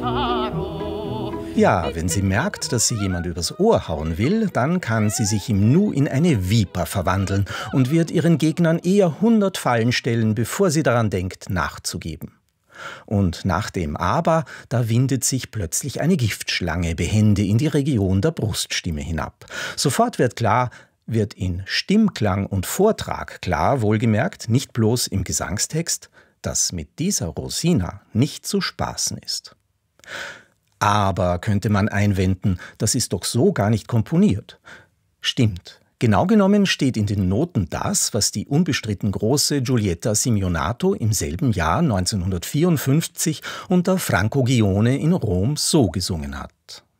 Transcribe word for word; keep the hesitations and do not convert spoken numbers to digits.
Ja, wenn sie merkt, dass sie jemand übers Ohr hauen will, dann kann sie sich im Nu in eine Viper verwandeln und wird ihren Gegnern eher hundert Fallen stellen, bevor sie daran denkt, nachzugeben. Und nach dem Aber, da windet sich plötzlich eine Giftschlange behende in die Region der Bruststimme hinab. Sofort wird klar, wird in Stimmklang und Vortrag klar, wohlgemerkt, nicht bloß im Gesangstext, dass mit dieser Rosina nicht zu spaßen ist. Aber, könnte man einwenden, das ist doch so gar nicht komponiert. Stimmt. Genau genommen steht in den Noten das, was die unbestritten große Giulietta Simeonato im selben Jahr neunzehnhundertvierundfünfzig unter Franco Ghione in Rom so gesungen hat.